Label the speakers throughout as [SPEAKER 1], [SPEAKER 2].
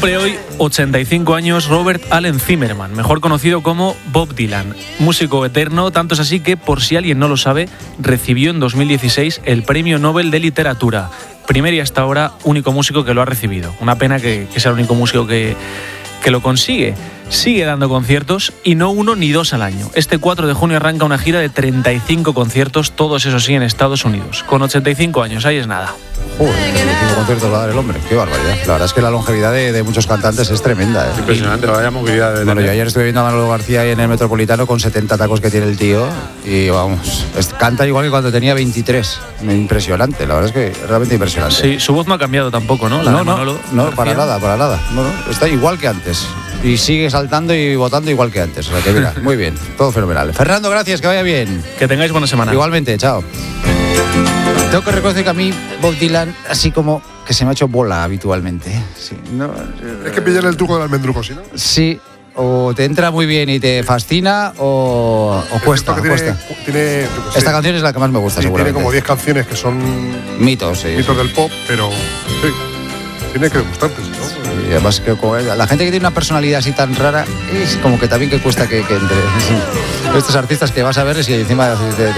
[SPEAKER 1] Cumple hoy 85 años Robert Allen Zimmerman, mejor conocido como Bob Dylan, músico eterno, tanto es así que, por si alguien no lo sabe, recibió en 2016 el Premio Nobel de Literatura. Primer y hasta ahora único músico que lo ha recibido. Una pena que sea el único músico que lo consigue. Sigue dando conciertos y no uno ni dos al año. Este 4 de junio arranca una gira de 35 conciertos, todos esos sí en Estados Unidos. Con 85 años, ahí es nada.
[SPEAKER 2] 35 conciertos va a dar el hombre, qué barbaridad. La verdad es que la longevidad de muchos cantantes es tremenda.
[SPEAKER 3] Impresionante, vaya movilidad.
[SPEAKER 2] Bueno, yo ayer estuve viendo a Manolo García ahí en el Metropolitano con 70 tacos que tiene el tío y vamos, canta igual que cuando tenía 23. Impresionante, la verdad es que es realmente impresionante.
[SPEAKER 1] Sí, su voz no ha cambiado tampoco, ¿no?
[SPEAKER 2] No, para nada. No, está igual que antes. Y sigue saltando y votando igual que antes. O sea que mira, muy bien, todo fenomenal. Fernando, gracias, que vaya bien.
[SPEAKER 1] Que tengáis buena semana.
[SPEAKER 2] Igualmente, chao. Tengo que reconocer que a mí Bob Dylan, así como que se me ha hecho bola habitualmente. Sí, no,
[SPEAKER 4] es que pillar el truco del almendruco, ¿sí, no?
[SPEAKER 2] Sí, o te entra muy bien y te fascina o cuesta. Esta canción es la que más me gusta, seguramente.
[SPEAKER 4] Tiene como 10 canciones que son
[SPEAKER 2] mitos, sí,
[SPEAKER 4] mitos del pop, pero sí, tiene que gustarte, ¿no?
[SPEAKER 2] Y además que la gente que tiene una personalidad así tan rara es como que también que cuesta que entre estos artistas que vas a verles y encima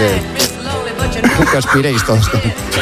[SPEAKER 2] que os piréis todos.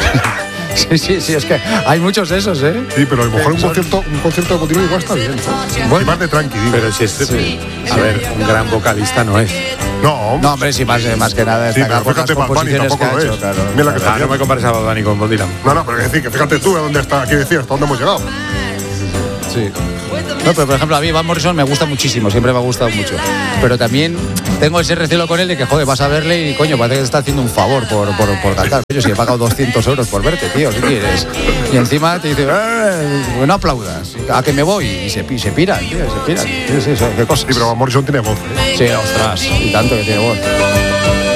[SPEAKER 2] Sí, es que hay muchos de esos, ¿eh?
[SPEAKER 4] Sí, pero a lo mejor un concierto de Motivos igual está bien, ¿no? Bueno, y más de tranqui, digo.
[SPEAKER 3] Pero si a ver, un gran vocalista no es.
[SPEAKER 2] No, hombre, sí, más que nada destacar por las composiciones que ha hecho, claro.
[SPEAKER 3] Mira que no me compares a Bad Bunny con Bob Dylan.
[SPEAKER 4] No, pero es decir, que fíjate tú a dónde está, aquí decías, hasta dónde hemos llegado.
[SPEAKER 2] Sí. No, pero por ejemplo, a mí Van Morrison me gusta muchísimo, siempre me ha gustado mucho. Pero también tengo ese recelo con él de que, joder, vas a verle y, coño, parece que te está haciendo un favor por cantar. Yo si he pagado 200 euros por verte, tío, ¿qué quieres? Y encima te dice, no aplaudas, a que me voy. Y se piran, tío, se piran. Sí, qué cosas.
[SPEAKER 4] Sí, pero Van Morrison tiene voz, ¿eh?
[SPEAKER 2] Sí, ostras, y tanto que tiene voz.